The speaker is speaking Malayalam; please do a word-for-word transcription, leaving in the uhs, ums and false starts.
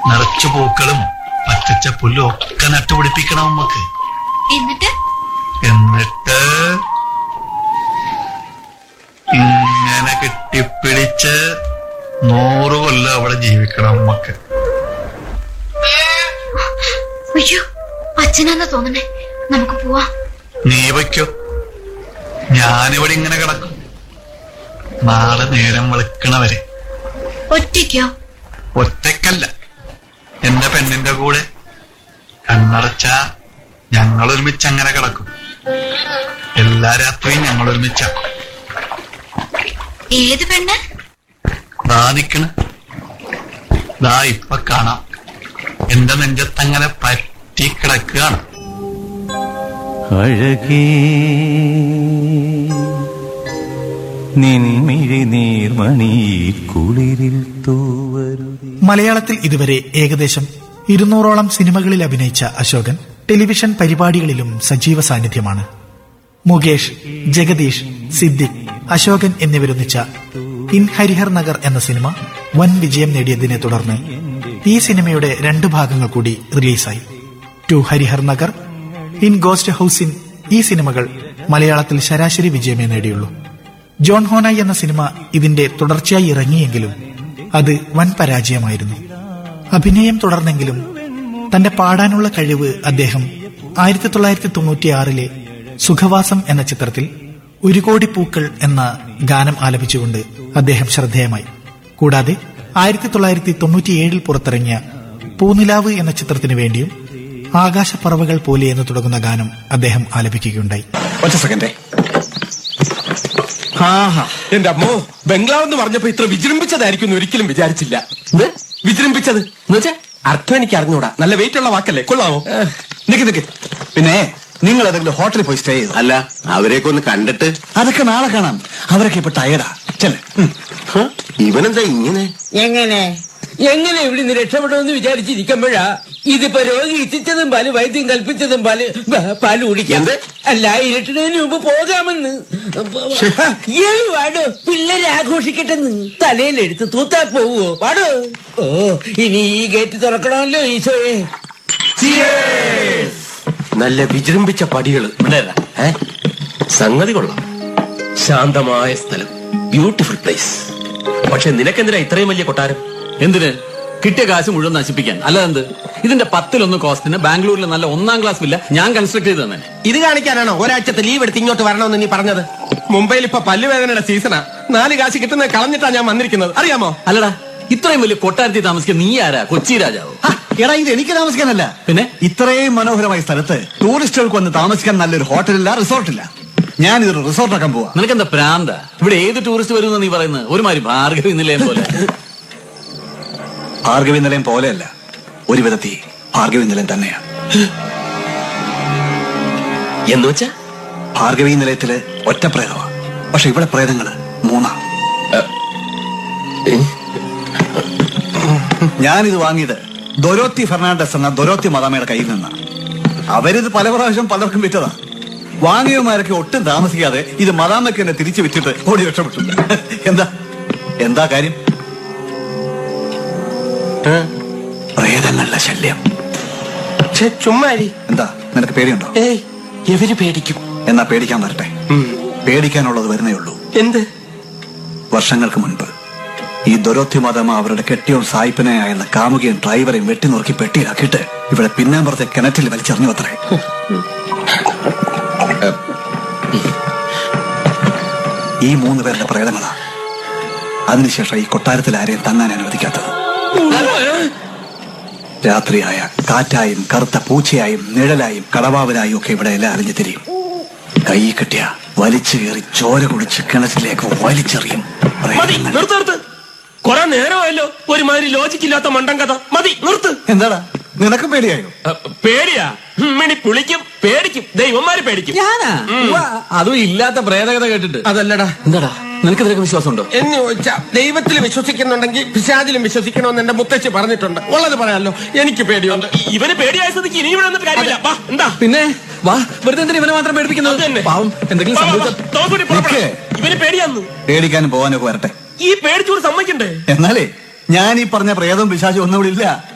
നിറച്ചു പൂക്കളും പച്ചച്ച പുല്ലും ഒക്കെ നട്ടുപിടിപ്പിക്കണം നമുക്ക്. എന്നിട്ട് എന്നിട്ട് ഇങ്ങനെ കെട്ടിപ്പിടിച്ച് നൂറ് കൊല്ലം അവിടെ ജീവിക്കണം നമുക്ക്. അയ്യോ, അച്ഛനാന്നാ തോന്നണേ. നമുക്ക് പോവാ. നീ വയ്ക്കോ, ഞാനിവിടെ ഇങ്ങനെ കിടക്കും നാളെ നേരം വെളുക്കണവരെ. ഒറ്റയ്ക്കോ? ഒറ്റക്കല്ല, എന്റെ പെണ്ണിന്റെ കൂടെ. കണ്ണടച്ച ഞങ്ങൾ ഒരുമിച്ച് അങ്ങനെ കിടക്കും. എല്ലാ രാത്രിയും ഞങ്ങൾ ഒരുമിച്ച. ഏത് പെണ്ണ്? ദാ നിക്കണ്, ദാ ഇപ്പൊ കാണാം. എന്റെ നെഞ്ചത്തങ്ങനെ പറ്റി കിടക്കുകയാണ്. അഴകേ നിൻമിഴി നീർമണി കുളിരിൽ തൂവരുതേ. മലയാളത്തിൽ ഇതുവരെ ഏകദേശം ഇരുന്നൂറോളം സിനിമകളിൽ അഭിനയിച്ച അശോകൻ ടെലിവിഷൻ പരിപാടികളിലും സജീവ സാന്നിധ്യമാണ്. മുകേഷ്, ജഗദീഷ്, സിദ്ദിഖ്, അശോകൻ എന്നിവരൊന്നിച്ച ഇൻ ഹരിഹർ നഗർ എന്ന സിനിമ വൻ വിജയം നേടിയതിനെ തുടർന്ന് ഈ സിനിമയുടെ രണ്ടു ഭാഗങ്ങൾ കൂടി റിലീസായി. To Harihar Nagar, in ghost ഹൌസിൻ ഈ സിനിമകൾ മലയാളത്തിൽ ശരാശരി വിജയമേ നേടിയുള്ളൂ. ജോൺ ഹോനായി എന്ന സിനിമ ഇതിന്റെ തുടർച്ചയായി ഇറങ്ങിയെങ്കിലും അത് വൻ പരാജയമായിരുന്നു. അഭിനയം തുടർന്നെങ്കിലും തന്റെ പാടാനുള്ള കഴിവ് അദ്ദേഹം ആയിരത്തി തൊള്ളായിരത്തി തൊണ്ണൂറ്റിയാറിലെ സുഖവാസം എന്ന ചിത്രത്തിൽ ഒരു കോടി പൂക്കൾ എന്ന ഗാനം ആലപിച്ചുകൊണ്ട് അദ്ദേഹം ശ്രദ്ധേയമായി. കൂടാതെ ആയിരത്തി തൊള്ളായിരത്തി തൊണ്ണൂറ്റിയേഴിൽ പുറത്തിറങ്ങിയ പൂനിലാവ് എന്ന ചിത്രത്തിനു വേണ്ടിയും ആകാശപ്പറവകൾ പോലെ എന്ന് തുടങ്ങുന്ന ഗാനം അദ്ദേഹം ആലപിക്കുകയുണ്ടായി. ഒറ്റ സെക്കൻഡേ. എന്റെ അമ്മോ, ബംഗ്ലാവ് എന്ന് പറഞ്ഞപ്പോ ഇത്ര വിജൃംഭിച്ചതായിരിക്കും ഒരിക്കലും വിചാരിച്ചില്ല. വിജൃംഭിച്ചത് എന്ന് വെച്ചാ അർത്ഥം എനിക്ക് അറിഞ്ഞൂടാ. നല്ല വെയിറ്റ് ഉള്ള വാക്കല്ലേ, കൊള്ളാമോ? നിക്ക് നിക്ക്. പിന്നെ നിങ്ങൾ ഏതെങ്കിലും ഹോട്ടലിൽ പോയി സ്റ്റേ ചെയ്തു? അല്ല, അവരെയൊക്കെ ഒന്ന് കണ്ടിട്ട്. അതൊക്കെ നാളെ കാണാം. അവരൊക്കെ ഇപ്പൊ ടയർഡാ. ചെല്ലേ. ഇവനെന്താ ഇങ്ങനെ? എങ്ങനെ എങ്ങനെ ഇവിടുന്ന് രക്ഷപ്പെടുമെന്ന് വിചാരിച്ചിരിക്കുമ്പോഴാ ഇതിപ്പോ രോഗി ഇച്ഛിച്ചതും പാല് വൈദ്യം കൽപ്പിച്ചതും പാല് പാല് കുടിക്കാം. അല്ല, ഇരുട്ടുന്നതിന് മുമ്പ് പോകാമെന്ന്. വാടോ, പിള്ളേരെ ആഘോഷിക്കട്ടെന്ന് തലയിലെടുത്ത് തൂത്താ പോവോ? വാടോ. ഓ, ഇനി ഈ ഗേറ്റ് തുറക്കണമല്ലോ ഈശോയെ. നല്ല വിജൃംഭിച്ച പടികള്. സംഗതി കൊള്ളാം. ശാന്തമായ സ്ഥലം, ബ്യൂട്ടിഫുൾ പ്ലേസ്. പക്ഷെ നിനക്കെന്തിനാ ഇത്രയും വലിയ കൊട്ടാരം? എന്തിന്? കിട്ടിയ കാശ് മുഴുവൻ നശിപ്പിക്കാൻ. അല്ലാതെന്ത്? ഇതിന്റെ പത്തിലൊന്ന് കോസ്റ്റിന് ബാംഗ്ലൂരിലെ നല്ല ഒന്നാം ക്ലാസ് വില്ല ഞാൻ കൺസ്ട്രക്ട് ചെയ്ത് തന്നെ. ഇത് കാണിക്കാനാണോ ഒരാഴ്ചത്തെ ലീവ് എടുത്ത് ഇങ്ങോട്ട് വരണമെന്ന് നീ പറഞ്ഞത്? മുംബൈയിൽ ഇപ്പൊ പല്ലുവേദനയുടെ സീസണാ. നാല് കാശ് കിട്ടുന്നത് കളഞ്ഞിട്ടാ ഞാൻ വന്നിരിക്കുന്നത്, അറിയാമോ? അല്ലടാ, ഇത്രയും വലിയ കൊട്ടാരത്തിൽ താമസിക്കാൻ നീ ആരാ? കൊച്ചി രാജാവോ? എടാ, ഇത് എനിക്ക് താമസിക്കാനല്ല. പിന്നെ ഇത്രയും മനോഹരമായ സ്ഥലത്ത് ടൂറിസ്റ്റുകൾക്ക് വന്ന് താമസിക്കാൻ നല്ലൊരു ഹോട്ടലില്ല, റിസോർട്ടില്ല. ഞാൻ ഇതൊരു റിസോർട്ടാക്കാൻ പോവാ. നിനക്കെന്താ പ്രാന്ത? ഇവിടെ ഏത് ടൂറിസ്റ്റ് വരുമെന്ന് നീ പറയുന്നത്? ഒരുമാതിരി ഭാർഗവി നിലയം പോലെ. ഭാർഗവി നിലയം പോലെയല്ല, ഒരു വിധത്തിൽ ഭാർഗവി നിലയം തന്നെയാണ്. എന്ന് വെച്ചാ ഭാർഗവി നിലയത്തില് ഒറ്റ പ്രേതമാ, പക്ഷെ ഇവിടെ പ്രേതങ്ങള് മൂന്നാ. ഞാനിത് വാങ്ങിയത് ദൊരോത്തി ഫെർണാണ്ടസ് എന്ന ദൊരോത്തി മദാമയുടെ കയ്യിൽ നിന്നാണ്. അവരിത് പല പ്രാവശ്യം പലർക്കും വിറ്റതാ. വാങ്ങിയവന്മാരൊക്കെ ഒട്ടും താമസിക്കാതെ ഇത് മദാമയ്ക്ക് തന്നെ തിരിച്ചു വിറ്റിട്ട് ഓടി രക്ഷപ്പെട്ടു. എന്താ എന്താ കാര്യം? പ്രേതങ്ങളുടെ ശല്യം. ചുമ്മാരി. എന്താ, നിനക്ക് പേടിയുണ്ടോ? ഏയ്, എവര് പേടിക്കും. എന്നാ പേടിക്കാൻ വരട്ടെ. പേടിക്കാനുള്ളത് വരുന്നേ ഉള്ളൂ. എന്ത്? വർഷങ്ങൾക്ക് മുൻപ് ഈ ദൊരോത്തി മാതാമ അവരുടെ കെട്ടിയോൻ സായിപ്പനായെന്ന കാമുകയും ഡ്രൈവറെയും വെട്ടിനുറുക്കി പെട്ടിയിലാക്കിയിട്ട് ഇവിടെ പിന്നാമ്പുറത്തെ കിണറ്റിൽ വലിച്ചെറിഞ്ഞു അത്രേ. ഈ മൂന്ന് പേരുടെ പ്രേതങ്ങളാ. അതിനുശേഷം ഈ കൊട്ടാരത്തിൽ ആരെയും തങ്ങാൻ അനുവദിക്കാത്തത്. രാത്രിയായ കാറ്റായും കറുത്ത പൂച്ചയായും നിഴലായും കടവാവലായും ഒക്കെ ഇവിടെ എല്ലാം അറിഞ്ഞു തിരിയും. കൈ കെട്ടിയ വലിച്ചു കയറി ചോര കുടിച്ച് കിണറ്റിലേക്ക് വലിച്ചെറിയും. കൊറേ നേരമായല്ലോ ഒരുമാതിരി ലോജിക്കില്ലാത്ത മണ്ടൻ കഥ. മതി, നിർത്ത്. എന്താടാ, നിനക്കും പേടിയായോ? പേടിയാ? മിണി പുളിക്കും, പേടിക്കും, ദൈവന്മാര് പേടിക്കും. ഞാനാ? അതും ഇല്ലാത്ത പ്രേതകഥ കേട്ടിട്ട്. അതല്ലടാ. എന്താടാ, നിനക്ക് നിനക്ക് വിശ്വാസമുണ്ടോ എന്ന് ചോദിച്ചാ, ദൈവത്തിൽ വിശ്വസിക്കുന്നുണ്ടെങ്കിൽ പിശാചിലും വിശ്വസിക്കണമെന്ന് എന്റെ മുത്തച്ഛി പറഞ്ഞിട്ടുണ്ട്. ഉള്ളത് പറയാമല്ലോ, എനിക്ക് പേടിയുണ്ട്. ഇവന് പേടിയായ സ്ഥിതിക്ക് ഇനി ഇവിടെ വന്നിട്ട് കാര്യമില്ല. വാ, എന്താ? പിന്നെ വാ, വെറുതെ എന്തിനാ ഇവനെ മാത്രം പേടിപ്പിക്കുന്നത്? പാവം, എന്തെങ്കിലും സംഭവിച്ചാൽ ഇവന് പേടിയാന്ന്. പേടിക്കാനും പോകാനൊക്കെ വരട്ടെ. ഈ പേടിച്ചൂട് സമ്മതിക്കണ്ടേ? എന്നാലേ ഞാൻ ഈ പറഞ്ഞ പ്രേതവും പിശാചും ഒന്നും ഇവിടെ ഇല്ല.